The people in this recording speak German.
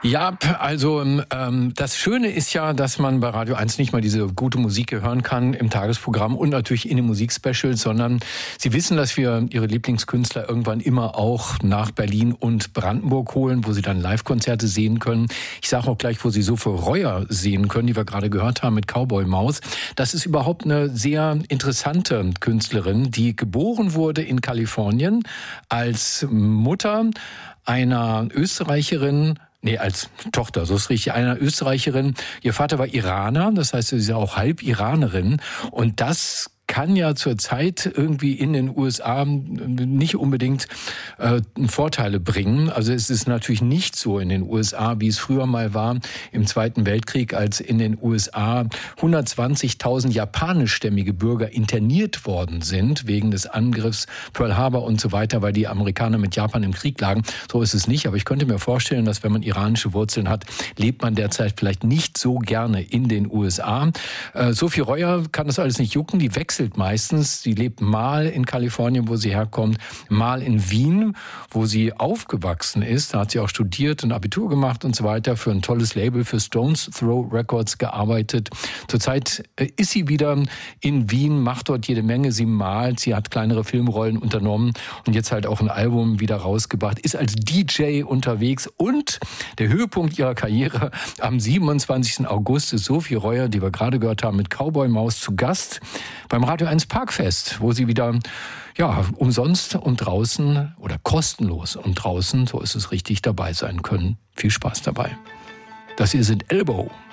Ja, also das Schöne ist ja, dass man bei Radio 1 nicht mal diese gute Musik hören kann im Tagesprogramm und natürlich in den Musikspecials, sondern Sie wissen, dass wir Ihre Lieblingskünstler irgendwann immer auch nach Berlin und Brandenburg holen, wo Sie dann Live-Konzerte sehen können. Ich sage auch gleich, wo Sie Sophie Reuer sehen können, die wir gerade gehört haben mit Cowboy Maus. Das ist überhaupt eine sehr interessante Künstlerin, die geboren wurde in Kalifornien als Mutter einer Österreicherin, als Tochter, so ist richtig, einer Österreicherin. Ihr Vater war Iraner, das heißt, sie ist ja auch halb Iranerin. Und das kann ja zurzeit irgendwie in den USA nicht unbedingt Vorteile bringen. Also es ist natürlich nicht so in den USA, wie es früher mal war im Zweiten Weltkrieg, als in den USA 120.000 japanischstämmige Bürger interniert worden sind wegen des Angriffs Pearl Harbor und so weiter, weil die Amerikaner mit Japan im Krieg lagen. So ist es nicht, aber ich könnte mir vorstellen, dass wenn man iranische Wurzeln hat, lebt man derzeit vielleicht nicht so gerne in den USA. Sophie Reuer kann das alles nicht jucken, die wechselt meistens. Sie lebt mal in Kalifornien, wo sie herkommt, mal in Wien, wo sie aufgewachsen ist. Da hat sie auch studiert und Abitur gemacht und so weiter, für ein tolles Label, für Stones Throw Records gearbeitet. Zurzeit ist sie wieder in Wien, macht dort jede Menge. Sie malt, sie hat kleinere Filmrollen unternommen und jetzt halt auch ein Album wieder rausgebracht, ist als DJ unterwegs und der Höhepunkt ihrer Karriere am 27. August ist Sophie Reuer, die wir gerade gehört haben, mit Cowboy Maus zu Gast beim Radio 1 Parkfest, wo sie wieder umsonst und draußen oder kostenlos und draußen, so ist es richtig, dabei sein können. Viel Spaß dabei. Das hier sind Elbow.